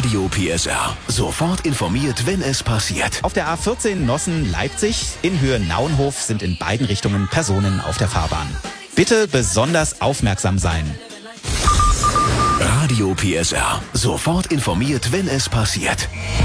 Radio PSR. Sofort informiert, wenn es passiert. Auf der A14 Nossen-Leipzig in Höhe Nauenhof sind in beiden Richtungen Personen auf der Fahrbahn. Bitte besonders aufmerksam sein. Radio PSR. Sofort informiert, wenn es passiert.